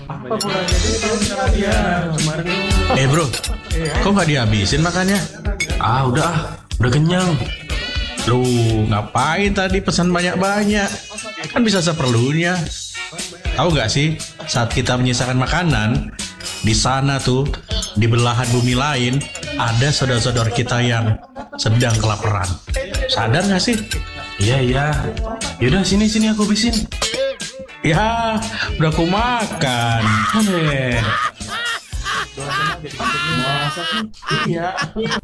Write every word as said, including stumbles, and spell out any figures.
Apa kurangnya dia kemarin? Eh bro, kok nggak dihabisin makannya? Ah udah ah, udah kenyang. Lu ngapain tadi pesan banyak-banyak? Kan bisa seperlunya. Tahu nggak sih, saat kita menyisakan makanan, di sana tuh, di belahan bumi lain, ada saudara-saudara kita yang sedang kelaparan. Sadar nggak sih? Iya iya. Yaudah sini sini aku habisin. Ya, udah aku makan. Aneh. Iya.